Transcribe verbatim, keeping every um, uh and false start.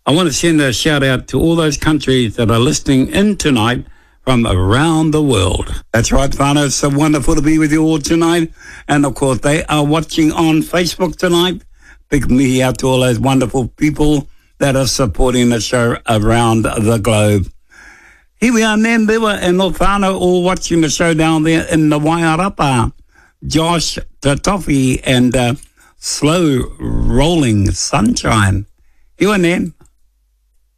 I want to send a shout out to all those countries that are listening in tonight from around the world. That's right, whānau. It's so wonderful to be with you all tonight. And, of course, they are watching on Facebook tonight. Big mihi out to all those wonderful people that are supporting the show around the globe. Here we are, Nandiwa and North whānau, all watching the show down there in the Wairarapa. Josh Tatofi and uh, Slow Rolling Sunshine. You and Nan.